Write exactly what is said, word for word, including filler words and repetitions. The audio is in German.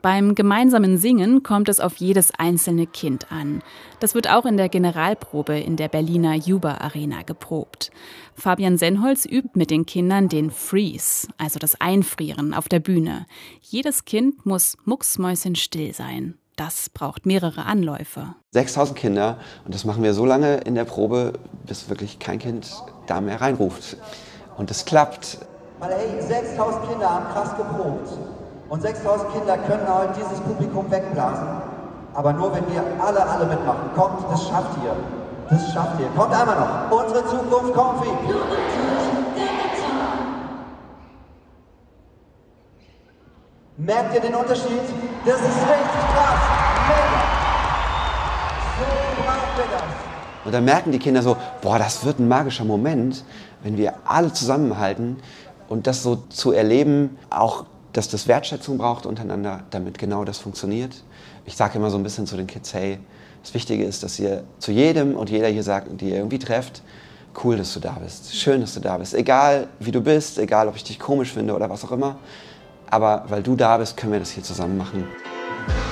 Beim gemeinsamen Singen kommt es auf jedes einzelne Kind an. Das wird auch in der Generalprobe in der Berliner Juba Arena geprobt. Fabian Senholz übt mit den Kindern den Freeze, also das Einfrieren auf der Bühne. Jedes Kind muss mucksmäuschenstill sein. Das braucht mehrere Anläufe. sechstausend Kinder, und das machen wir so lange in der Probe, bis wirklich kein Kind da mehr reinruft. Und das klappt. Weil hey, sechstausend Kinder haben krass geprobt. Und sechstausend Kinder können halt dieses Publikum wegblasen. Aber nur wenn wir alle, alle mitmachen. Kommt, das schafft ihr. Das schafft ihr. Kommt einmal noch. Unsere Zukunft kommt wie. Merkt ihr den Unterschied? Das ist richtig krass. Mega. So brauchen wir das. Und dann merken die Kinder so, boah, das wird ein magischer Moment, wenn wir alle zusammenhalten. Und das so zu erleben, auch dass das Wertschätzung braucht untereinander, damit genau das funktioniert. Ich sage immer so ein bisschen zu den Kids, hey, das Wichtige ist, dass ihr zu jedem und jeder hier sagt, die ihr irgendwie trefft, cool, dass du da bist, schön, dass du da bist. Egal, wie du bist, egal, ob ich dich komisch finde oder was auch immer. Aber weil du da bist, können wir das hier zusammen machen.